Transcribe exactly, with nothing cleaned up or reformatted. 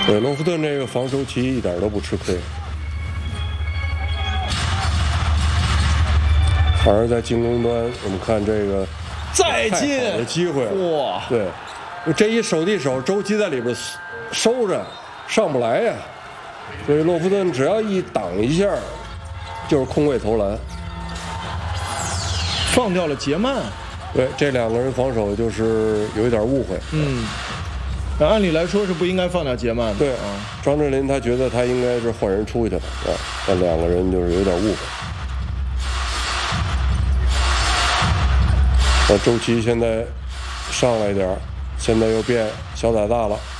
对，洛夫顿这个防守期一点都不吃亏，反而在进攻端，我们看这个再进的机会， 哇！ 对，这一手递手，周琦在里边收着，上不来呀。所以洛夫顿只要一挡一下，就是空位投篮， 放掉了杰曼。 对，这两个人防守就是有一点误会。 嗯。那按理来说是不应该放掉杰曼的。 对啊，张镇麟他觉得他应该是换人出去的啊，但两个人就是有点误会。那周琦现在上来一点，现在又变小打大了。